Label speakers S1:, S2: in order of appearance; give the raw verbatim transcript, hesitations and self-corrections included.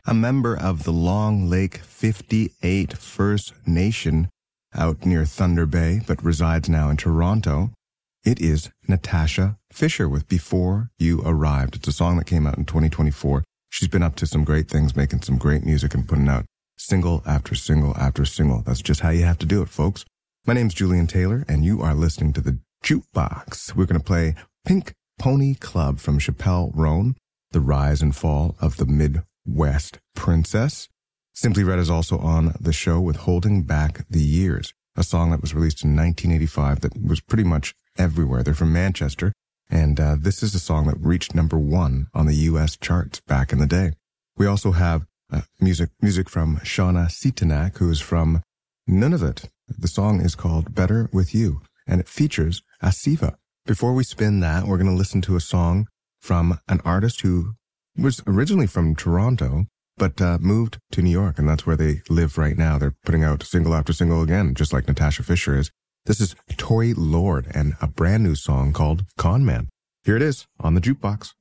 S1: a member of the Long Lake fifty-eight First Nation out near Thunder Bay, but resides now in Toronto. It is Natasha Fisher with Before You Arrived. It's a song that came out in twenty twenty-four. She's been up to some great things, making some great music and putting out single after single after single. That's just how you have to do it, folks. My name's Julian Taylor, and you are listening to The Jukebox. We're going to play Pink Pony Club from Chappelle Roan, The Rise and Fall of the Midwest Princess. Simply Red is also on the show with Holding Back the Years, a song that was released in nineteen eighty-five that was pretty much everywhere. They're from Manchester, and uh, this is a song that reached number one on the U S charts back in the day. We also have uh, music music from Shauna Sitanak, who is from Nunavut. The song is called Better With You, and it features Asiva. Before we spin that, we're going to listen to a song from an artist who was originally from Toronto, but uh, moved to New York, and that's where they live right now. They're putting out single after single again, just like Natasha Fisher is. This is Tory Lord and a brand new song called Con Man. Here it is on The Jukebox.